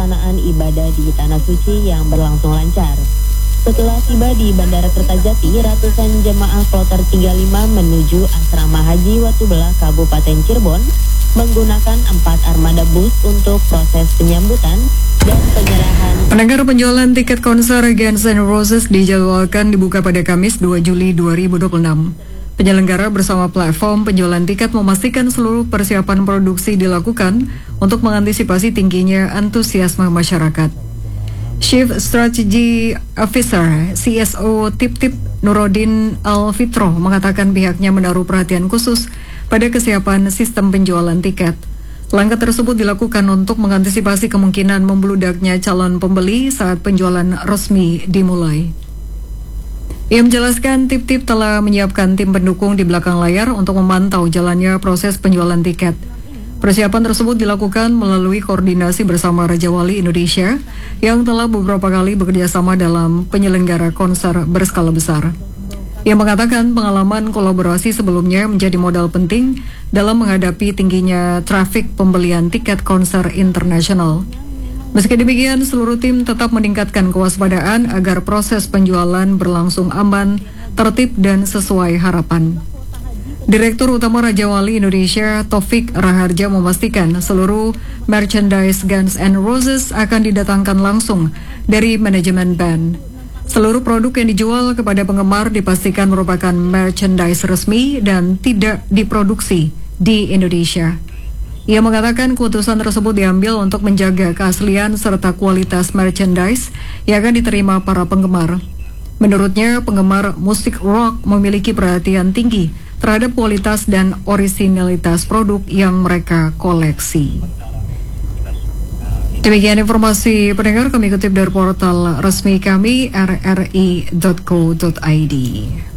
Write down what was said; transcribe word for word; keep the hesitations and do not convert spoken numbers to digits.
pelaksanaan ibadah di Tanah Suci yang berlangsung lancar. Setelah tiba di Bandara Kertajati, ratusan jemaah kloter tiga puluh lima menuju Asrama Haji Watubelah, Kabupaten Cirebon, menggunakan empat armada bus untuk proses penyambutan dan penyerahan. Pendengar, penjualan tiket konser Guns N' Roses dijadwalkan dibuka pada Kamis dua Juli dua ribu dua puluh enam. Penyelenggara bersama platform penjualan tiket memastikan seluruh persiapan produksi dilakukan untuk mengantisipasi tingginya antusiasme masyarakat. Chief Strategy Officer C S O Tip-Tip Nuruddin Al-Fitro mengatakan pihaknya menaruh perhatian khusus pada kesiapan sistem penjualan tiket. Langkah tersebut dilakukan untuk mengantisipasi kemungkinan membludaknya calon pembeli saat penjualan resmi dimulai. Ia menjelaskan Tip-Tip telah menyiapkan tim pendukung di belakang layar untuk memantau jalannya proses penjualan tiket. Persiapan tersebut dilakukan melalui koordinasi bersama Raja Wali Indonesia yang telah beberapa kali bekerjasama dalam penyelenggara konser berskala besar. Ia mengatakan pengalaman kolaborasi sebelumnya menjadi modal penting dalam menghadapi tingginya trafik pembelian tiket konser internasional. Meski demikian, seluruh tim tetap meningkatkan kewaspadaan agar proses penjualan berlangsung aman, tertib, dan sesuai harapan. Direktur Utama Raja Wali Indonesia Taufik Raharja memastikan seluruh merchandise Guns N' Roses akan didatangkan langsung dari manajemen band. Seluruh produk yang dijual kepada penggemar dipastikan merupakan merchandise resmi dan tidak diproduksi di Indonesia. Ia mengatakan keputusan tersebut diambil untuk menjaga keaslian serta kualitas merchandise yang akan diterima para penggemar. Menurutnya, penggemar musik rock memiliki perhatian tinggi terhadap kualitas dan orisinalitas produk yang mereka koleksi. Demikian informasi pendengar, kami kutip dari portal resmi kami r r i dot co dot i d.